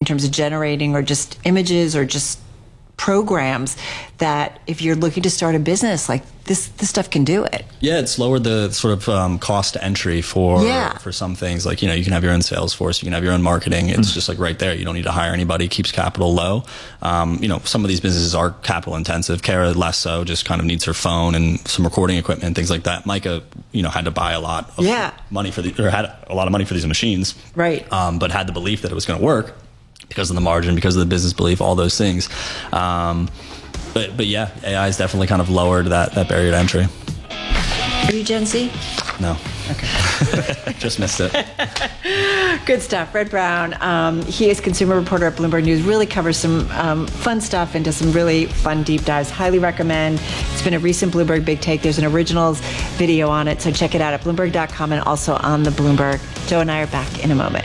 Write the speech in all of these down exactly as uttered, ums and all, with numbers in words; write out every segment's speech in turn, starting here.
terms of generating or just images or just programs that if you're looking to start a business, like this, this stuff can do it. Yeah, it's lowered the sort of um, cost to entry for yeah. for some things. Like, you know, you can have your own sales force, you can have your own marketing. It's mm-hmm. just like right there. You don't need to hire anybody. Keeps capital low. Um, you know, some of these businesses are capital intensive. Kara less so, just kind of needs her phone and some recording equipment and things like that. Micah, you know, had to buy a lot of yeah. money for the, or had a lot of money for these machines. Right. Um, but had the belief that it was going to work because of the margin, because of the business belief, all those things. Um, But but yeah, A I has definitely kind of lowered that, that barrier to entry. Are you Gen Z? No. Okay. Just missed it. Good stuff. Red Brown, um, he is consumer reporter at Bloomberg News, really covers some um, fun stuff and does some really fun deep dives. Highly recommend. It's been a recent Bloomberg Big Take. There's an originals video on it, so check it out at Bloomberg dot com and also on the Bloomberg. Joe and I are back in a moment.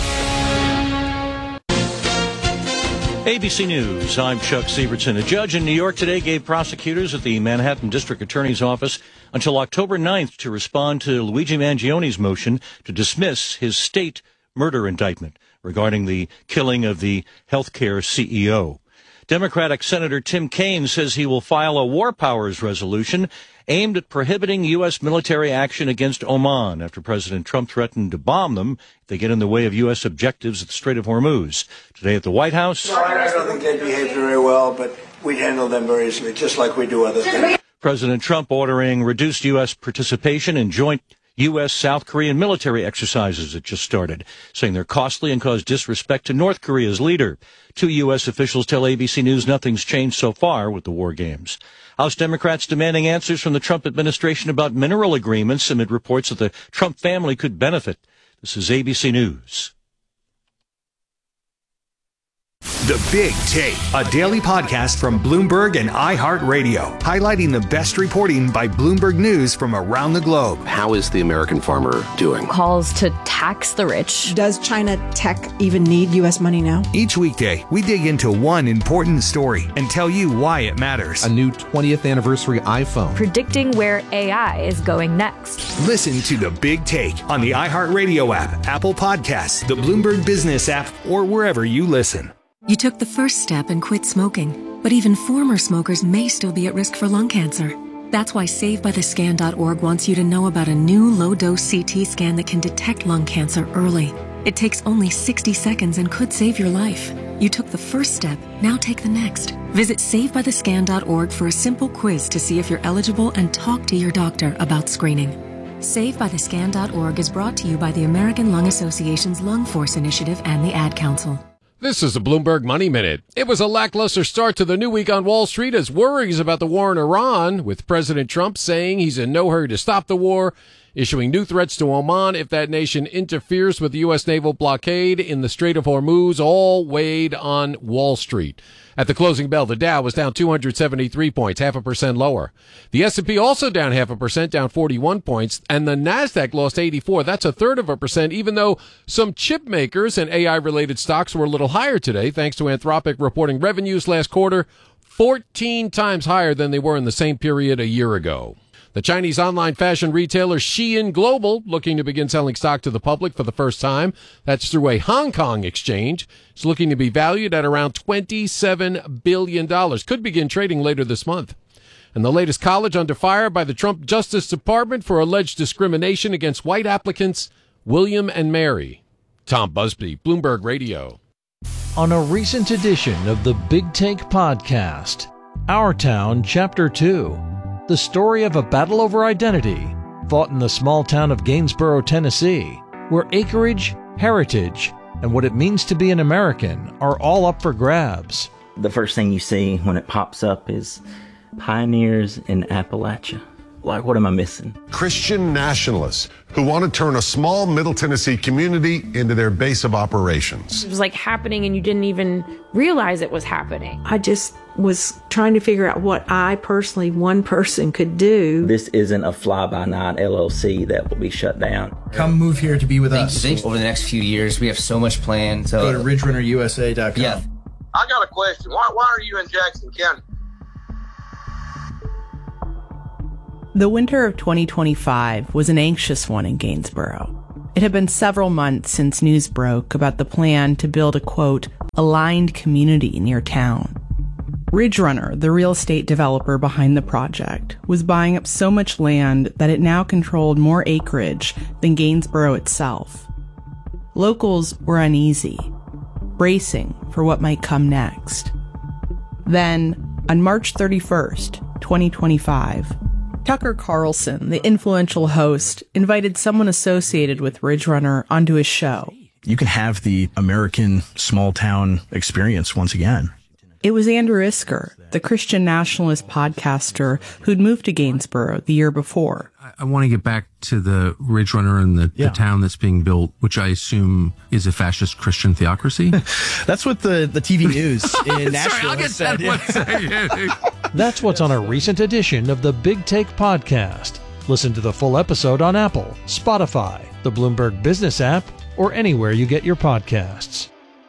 A B C News, I'm Chuck Sievertson. A judge in New York today gave prosecutors at the Manhattan District Attorney's Office until October ninth to respond to Luigi Mangione's motion to dismiss his state murder indictment regarding the killing of the healthcare C E O. Democratic Senator Tim Kaine says he will file a war powers resolution aimed at prohibiting U S military action against Oman after President Trump threatened to bomb them if they get in the way of U S objectives at the Strait of Hormuz. Today at the White House. No, I don't think they behaved very well, but we'd handle them very easily, just like we do other things. President Trump ordering reduced U S participation in joint U S South Korean military exercises that just started, saying they're costly and cause disrespect to North Korea's leader. Two U S officials tell A B C News nothing's changed so far with the war games. House Democrats demanding answers from the Trump administration about mineral agreements amid reports that the Trump family could benefit. This is A B C News. The Big Take, a daily podcast from Bloomberg and iHeartRadio, highlighting the best reporting by Bloomberg News from around the globe. How is the American farmer doing? Calls to tax the rich. Does China tech even need U S money now? Each weekday, we dig into one important story and tell you why it matters. A new twentieth anniversary iPhone. Predicting where A I is going next. Listen to The Big Take on the iHeartRadio app, Apple Podcasts, the Bloomberg Business app, or wherever you listen. You took the first step and quit smoking, but even former smokers may still be at risk for lung cancer. That's why Save By The Scan dot org wants you to know about a new low-dose C T scan that can detect lung cancer early. It takes only sixty seconds and could save your life. You took the first step, now take the next. Visit Save By The Scan dot org for a simple quiz to see if you're eligible and talk to your doctor about screening. Save By The Scan dot org is brought to you by the American Lung Association's Lung Force Initiative and the Ad Council. This is the Bloomberg Money Minute. It was a lackluster start to the new week on Wall Street as worries about the war in Iran, with President Trump saying he's in no hurry to stop the war, issuing new threats to Oman if that nation interferes with the U S naval blockade in the Strait of Hormuz, all weighed on Wall Street. At the closing bell, the Dow was down two hundred seventy-three points, half a percent lower. The S and P also down half a percent, down forty-one points, and the NASDAQ lost eighty-four. That's a third of a percent, even though some chip makers and A I-related stocks were a little higher today, thanks to Anthropic reporting revenues last quarter fourteen times higher than they were in the same period a year ago. The Chinese online fashion retailer Shein Global, looking to begin selling stock to the public for the first time. That's through a Hong Kong exchange. It's looking to be valued at around twenty-seven billion dollars. Could begin trading later this month. And the latest college under fire by the Trump Justice Department for alleged discrimination against white applicants, William and Mary. Tom Busby, Bloomberg Radio. On a recent edition of the Big Take podcast, Our Town, Chapter two. The story of a battle over identity fought in the small town of Gainesboro, Tennessee, where acreage, heritage, and what it means to be an American are all up for grabs. The first thing you see when it pops up is Pioneers in Appalachia. Like, what am I missing? Christian nationalists who want to turn a small Middle Tennessee community into their base of operations. It was like happening and you didn't even realize it was happening. I just was trying to figure out what I personally, one person, could do. This isn't a fly-by-night L L C that will be shut down. Come move here to be with Thanks, us. Thanks. Over the next few years, we have so much planned. So go to ridge runner U S A dot com. Yeah. I got a question. Why, why are you in Jackson County? The winter of twenty twenty-five was an anxious one in Gainesboro. It had been several months since news broke about the plan to build a, quote, aligned community near town. Ridge Runner, the real estate developer behind the project, was buying up so much land that it now controlled more acreage than Gainsboro itself. Locals were uneasy, bracing for what might come next. Then, on March thirty-first, twenty twenty-five, Tucker Carlson, the influential host, invited someone associated with Ridge Runner onto his show. You can have the American small town experience once again. It was Andrew Isker, the Christian nationalist podcaster who'd moved to Gainsboro the year before. I want to get back to the Ridge Runner and the, yeah. the town that's being built, which I assume is a fascist Christian theocracy. That's what the, the T V news in Nashville Sorry, I'll get said. That one. That's what's on a recent edition of the Big Take podcast. Listen to the full episode on Apple, Spotify, the Bloomberg Business app, or anywhere you get your podcasts.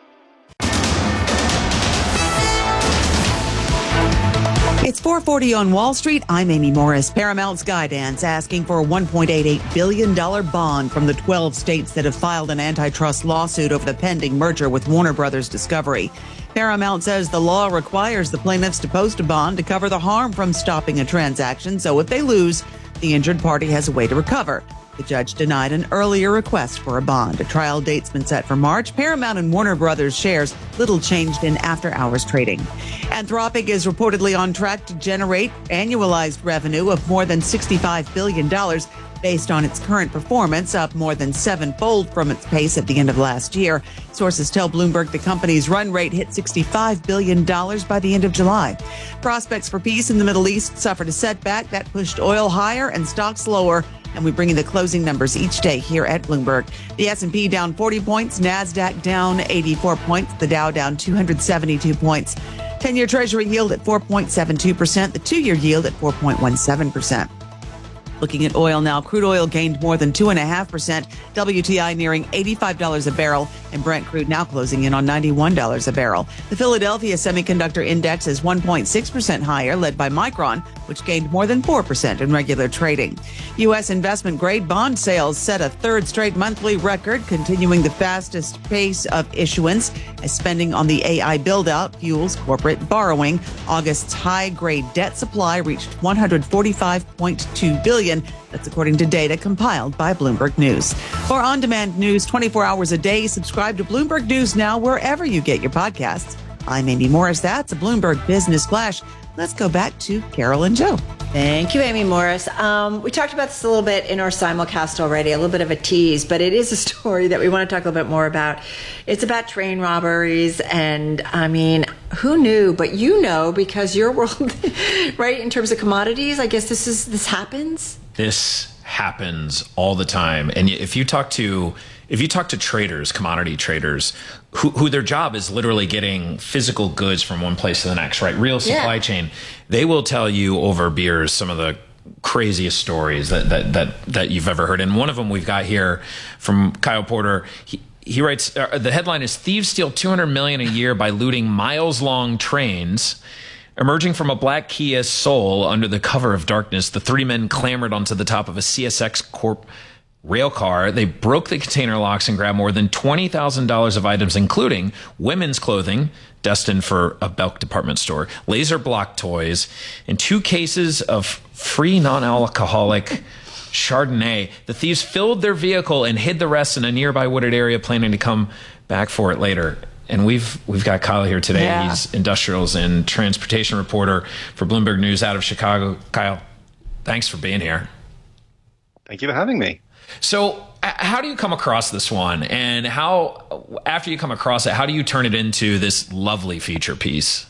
It's four forty on Wall Street. I'm Amy Morris. Paramount Skydance asking for a one point eight eight billion dollars bond from the twelve states that have filed an antitrust lawsuit over the pending merger with Warner Brothers Discovery. Paramount says the law requires the plaintiffs to post a bond to cover the harm from stopping a transaction, so if they lose, the injured party has a way to recover. The judge denied an earlier request for a bond. A trial date's been set for March. Paramount and Warner Brothers shares little changed in after-hours trading. Anthropic is reportedly on track to generate annualized revenue of more than sixty-five billion dollars based on its current performance, up more than sevenfold from its pace at the end of last year. Sources tell Bloomberg the company's run rate hit sixty-five billion dollars by the end of July. Prospects for peace in the Middle East suffered a setback that pushed oil higher and stocks lower. And we bring you the closing numbers each day here at Bloomberg. The S and P down forty points, NASDAQ down eighty-four points, the Dow down two hundred seventy-two points. ten-year Treasury yield at four point seven two percent, the two-year yield at four point one seven percent. Looking at oil now, crude oil gained more than two point five percent, W T I nearing eighty-five dollars a barrel, and Brent crude now closing in on ninety-one dollars a barrel. The Philadelphia Semiconductor Index is one point six percent higher, led by Micron, which gained more than four percent in regular trading. U S investment-grade bond sales set a third straight monthly record, continuing the fastest pace of issuance as spending on the A I build-out fuels corporate borrowing. August's high-grade debt supply reached one hundred forty-five point two billion dollars. That's according to data compiled by Bloomberg News. For on-demand news twenty-four hours a day, subscribe to Bloomberg News now wherever you get your podcasts. I'm Amy Morris. That's a Bloomberg Business Flash. Let's go back to Carol and Joe. Thank you, Amy Morris. Um, we talked about this a little bit in our simulcast already, a little bit of a tease, but it is a story that we want to talk a little bit more about. It's about train robberies, and I mean, who knew? But you know, because your world, right, in terms of commodities, I guess this is this happens. This happens all the time, and if you talk to if you talk to traders, commodity traders, who, who their job is literally getting physical goods from one place to the next, right? Real supply yeah. chain. They will tell you over beers some of the craziest stories that, that, that, that you've ever heard. And one of them we've got here from Kyle Porter. He, he writes, uh, the headline is Thieves Steal two hundred million dollars a year by looting miles-long trains. Emerging from a black Kia Soul under the cover of darkness, the three men clambered onto the top of a C S X Corp rail car. They broke the container locks and grabbed more than twenty thousand dollars of items, including women's clothing, destined for a Belk department store, laser block toys, and two cases of free non-alcoholic Chardonnay. The thieves filled their vehicle and hid the rest in a nearby wooded area, planning to come back for it later. And we've we've got Kyle here today. Yeah. He's industrials and transportation reporter for Bloomberg News out of Chicago. Kyle, thanks for being here. Thank you for having me. So how do you come across this one? And how, after you come across it, how do you turn it into this lovely feature piece?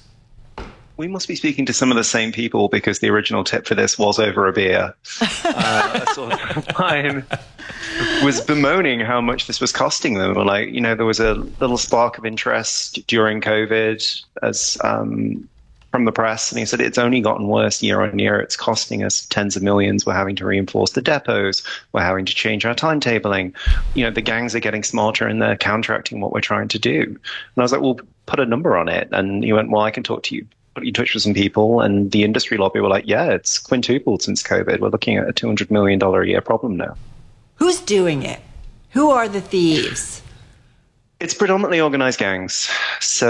We must be speaking to some of the same people, because the original tip for this was over a beer. uh, a sort of client was bemoaning how much this was costing them. Like, you know, there was a little spark of interest during COVID as um, from the press, and he said it's only gotten worse year on year. It's costing us tens of millions. We're having to reinforce the depots. We're having to change our timetabling. You know, the gangs are getting smarter and they're counteracting what we're trying to do. And I was like, well, put a number on it. And he went, well, I can talk to you. Put you in touch with some people, and the industry lobby were like, yeah, it's quintupled since COVID. We're looking at a two hundred million dollars a year problem now. Who's doing it? Who are the thieves? It's predominantly organized gangs. So